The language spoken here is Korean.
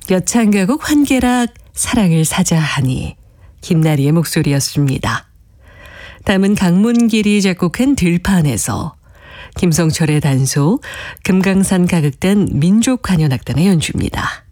여창가곡 환계락 사랑을 사자하니 김나리의 목소리였습니다. 다음은 강문길이 작곡한 들판에서 김성철의 단소, 금강산 가극단 민족관현악단의 연주입니다.